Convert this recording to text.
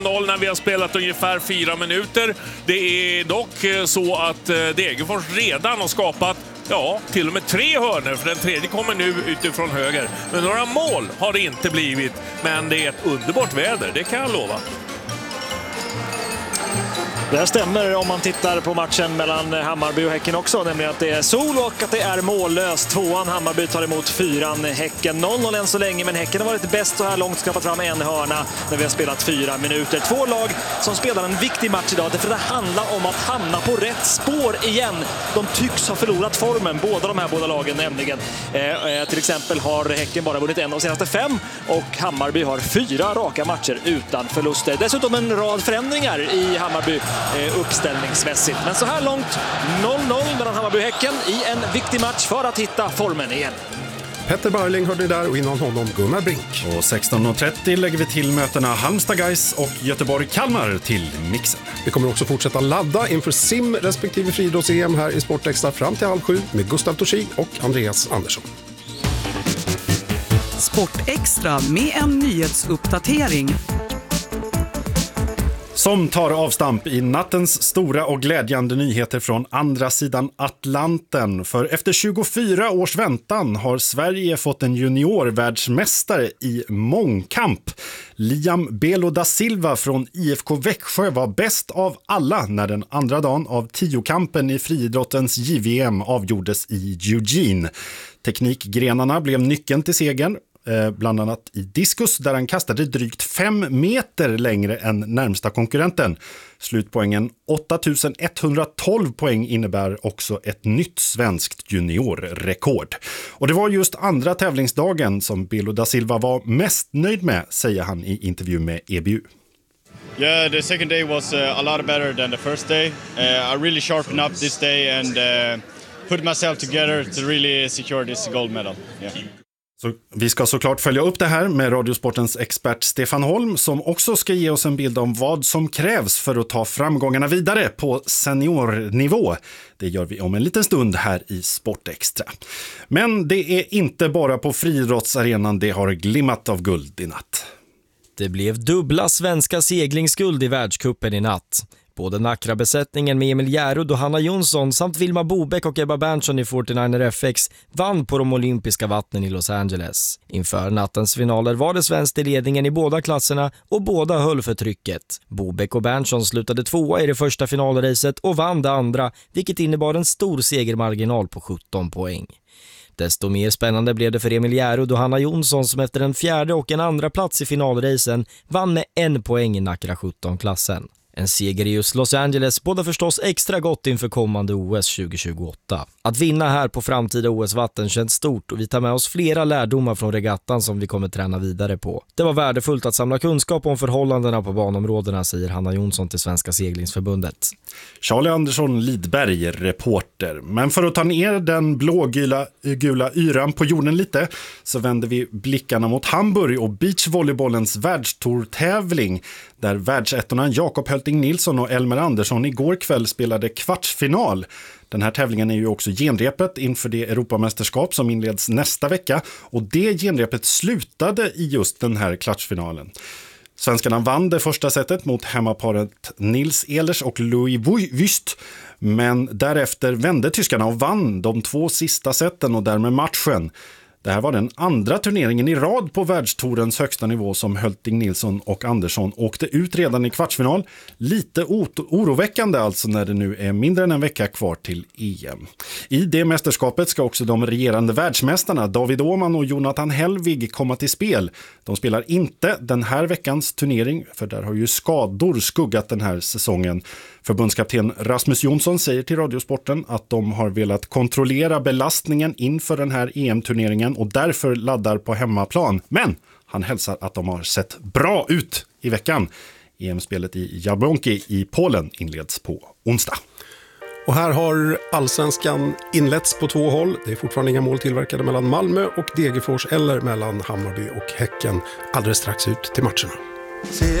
0 när vi har spelat ungefär 4 minuter. Det är dock så att Degerfors redan har skapat till och med 3 hörnor, för den tredje kommer nu utifrån höger. Men några mål har det inte blivit, men det är ett underbart väder, det kan jag lova. Det stämmer om man tittar på matchen mellan Hammarby och Häcken också, nämligen att det är sol och att det är mållöst. 2:an Hammarby tar emot 4:an Häcken. 0-0 än så länge, men Häcken har varit bäst så här långt, skapat fram en hörna när vi har spelat 4 minuter. 2 lag som spelar en viktig match idag, för det handlar om att hamna på rätt spår igen. De tycks ha förlorat formen, de här båda lagen nämligen. Till exempel har Häcken bara vunnit 1 av senaste 5 och Hammarby har 4 raka matcher utan förluster. Dessutom en rad förändringar i Hammarby uppställningsmässigt. Men så här långt 0-0 mellan Hammarby och Häcken i en viktig match för att hitta formen igen. Petter Barling hörde ni där och innan honom Gunnar Brink. Och 16.30 lägger vi till mötena Halmstad Gais och Göteborg-Kalmar till mixen. Vi kommer också fortsätta ladda inför sim respektive friidrotts-EM här i Sportextra fram till 6:30 med Gustav Torsi och Andreas Andersson. Sportextra med en nyhetsuppdatering som tar avstamp i nattens stora och glädjande nyheter från andra sidan Atlanten. För efter 24 års väntan har Sverige fått en juniorvärldsmästare i mångkamp. Liam Belo da Silva från IFK Växjö var bäst av alla när den andra dagen av 10-kampen i friidrottens JVM avgjordes i Eugene. Teknikgrenarna blev nyckeln till segern. Bland annat i diskus där han kastade drygt 5 meter längre än närmsta konkurrenten. Slutpoängen 8112 poäng innebär också ett nytt svenskt juniorrekord. Och det var just andra tävlingsdagen som Belo da Silva var mest nöjd med, säger han i intervju med EBU. Yeah, the second day was a lot better than the first day. I really sharpened up this day and put myself together to really secure this gold medal. Yeah. Så vi ska såklart följa upp det här med Radiosportens expert Stefan Holm, som också ska ge oss en bild om vad som krävs för att ta framgångarna vidare på seniornivå. Det gör vi om en liten stund här i Sportextra. Men det är inte bara på friidrottsarenan det har glimmat av guld i natt. Det blev dubbla svenska seglingsguld i världscupen i natt. Både Nacra-besättningen med Emil Järud och Hanna Jonsson samt Vilma Bobeck och Ebba Berntsson i 49er FX vann på de olympiska vattnen i Los Angeles. Inför nattens finaler var det svenskt i ledningen i båda klasserna och båda höll för trycket. Bobeck och Berntsson slutade 2:a i det första finalracet och vann det andra, vilket innebar en stor segermarginal på 17 poäng. Desto mer spännande blev det för Emil Järud och Hanna Jonsson som efter en 4:e och en andra plats i finalracen vann med 1 poäng i Nacra 17-klassen. En seger i just Los Angeles båda förstås extra gott inför kommande OS 2028. Att vinna här på framtida OS-vatten känns stort och vi tar med oss flera lärdomar från regattan som vi kommer träna vidare på. Det var värdefullt att samla kunskap om förhållandena på banområdena, säger Hanna Jonsson till Svenska seglingsförbundet. Charlie Andersson Lidberg, reporter. Men för att ta ner den blågula yran på jorden lite så vänder vi blickarna mot Hamburg och beachvolleybollens världstourtävling där världsettorna Jakob Hölting Nilsson och Elmer Andersson igår kväll spelade kvartsfinal. Den här tävlingen är ju också genrepet inför det Europamästerskap som inleds nästa vecka och det genrepet slutade i just den här kvartsfinalen. Svenskarna vann det första setet mot hemmaparet Nils Ehlers och Louis Wüst, men därefter vände tyskarna och vann de 2 sista seten och därmed matchen. Det här var den andra turneringen i rad på världstourens högsta nivå som Hölting Nilsson och Andersson åkte ut redan i kvartsfinal. Lite oroväckande alltså när det nu är mindre än en vecka kvar till EM. I det mästerskapet ska också de regerande världsmästarna David Åhman och Jonathan Helvig komma till spel. De spelar inte den här veckans turnering för där har ju skador skuggat den här säsongen. Förbundskapten Rasmus Jonsson säger till Radiosporten att de har velat kontrollera belastningen inför den här EM-turneringen och därför laddar på hemmaplan. Men han hälsar att de har sett bra ut i veckan. EM-spelet i Jablonki i Polen inleds på onsdag. Och här har allsvenskan inletts på 2 håll. Det är fortfarande inga mål tillverkade mellan Malmö och Degerfors eller mellan Hammarby och Häcken. Alldeles strax ut till matcherna.